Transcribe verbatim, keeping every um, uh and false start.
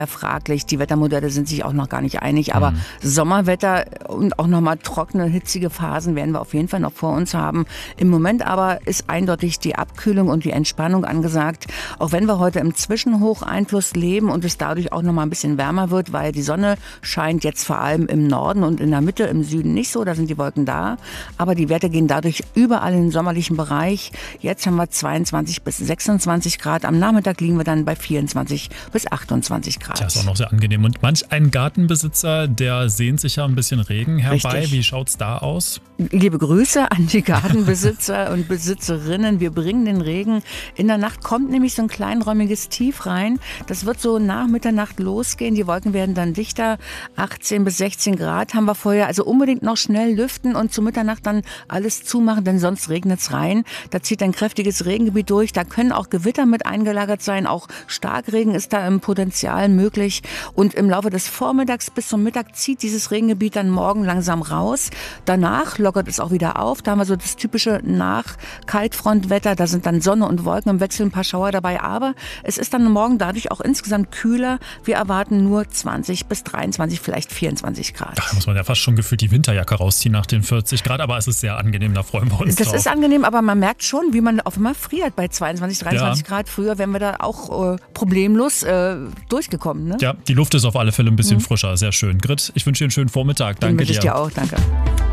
fraglich. Die Wettermodelle sind sich auch noch gar nicht einig, aber mhm. Sommerwetter und auch nochmal trockene, hitzige Phasen werden wir auf jeden Fall noch vor uns haben. Im Moment aber ist eindeutig die Abkühlung und die Entspannung angesagt, auch wenn wir heute im Zwischenhocheinfluss leben und es dadurch auch nochmal ein bisschen wärmer wird, weil die Sonne scheint jetzt vor allem im Norden und in der Mitte, im Süden nicht so, da sind die Wolken da, aber die Werte gehen dadurch überall in den sommerlichen Bereich. Jetzt haben wir zweiundzwanzig bis sechsundzwanzig Grad, am Nachmittag liegen wir dann bei vierundzwanzig bis achtundzwanzig Grad. Ja, ist auch noch sehr angenehm. Und manch ein Gartenbesitzer, der sehnt sich ja ein bisschen Regen herbei. Richtig. Wie schaut's da aus? Liebe Grüße an die Gartenbesitzer und Besitzerinnen. Wir bringen den Regen. In der Nacht kommt nämlich so ein kleinräumiges Tief rein. Das wird so nach Mitternacht losgehen. Die Wolken werden dann dichter. achtzehn bis sechzehn Grad haben wir vorher. Also unbedingt noch schnell lüften und zu Mitternacht dann alles zumachen, denn sonst regnet's rein. Da zieht ein kräftiges Regengebiet durch. Da können auch Gewitter mit eingelagert sein. Auch Starkregen ist da im Potenzial möglich. Und im Laufe des Vormittags bis zum Mittag zieht dieses Regengebiet dann morgen langsam raus. Danach lockert es auch wieder auf. Da haben wir so das typische Nach-Kaltfrontwetter. Da sind dann Sonne und Wolken im Wechsel, ein paar Schauer dabei. Aber es ist dann morgen dadurch auch insgesamt kühler. Wir erwarten nur zwanzig bis dreiundzwanzig, vielleicht vierundzwanzig Grad. Da muss man ja fast schon gefühlt die Winterjacke rausziehen nach den vierzig Grad. Aber es ist sehr angenehm, da freuen wir uns Das drauf. ist angenehm, aber man merkt schon, wie man auf einmal friert bei zweiundzwanzig, dreiundzwanzig Ja. Grad. Früher wären wir da auch äh, problemlos äh, durchgekommen. Ne? Ja, die Luft ist auf alle Fälle ein bisschen mhm. frischer. Sehr schön. Grit, ich wünsche dir einen schönen Vormittag. Danke Den wünsche ich dir. dir auch. Danke.